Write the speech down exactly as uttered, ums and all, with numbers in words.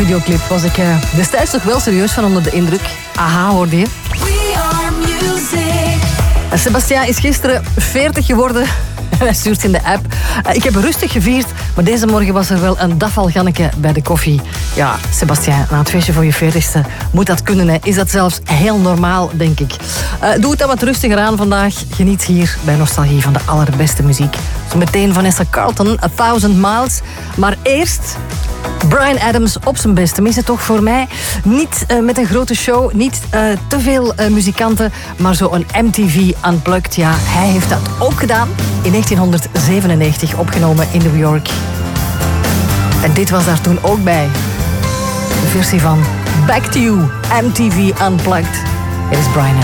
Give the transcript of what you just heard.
videoclip was ik uh, destijds toch wel serieus van onder de indruk. Aha, hoorde je? We are music. Sebastien is gisteren veertig geworden. Hij stuurt in de app. Uh, ik heb rustig gevierd, maar deze morgen was er wel een dafalganneke bij de koffie. Ja, Sebastien, na het feestje voor je veertigste moet dat kunnen. Hè. Is dat zelfs heel normaal, denk ik. Uh, doe het dan wat rustiger aan vandaag. Geniet hier bij Nostalgie van de allerbeste muziek. Zo meteen Vanessa Carlton, A Thousand Miles. Maar eerst Bryan Adams op zijn best. Tenminste toch voor mij. Niet uh, met een grote show, niet uh, te veel uh, muzikanten, maar zo een M T V Unplugged. Ja, hij heeft dat ook gedaan in negentienhonderdzevenennegentig, opgenomen in New York. En dit was daar toen ook bij. De versie van Back to You, M T V Unplugged. Dit is Bryan Adams.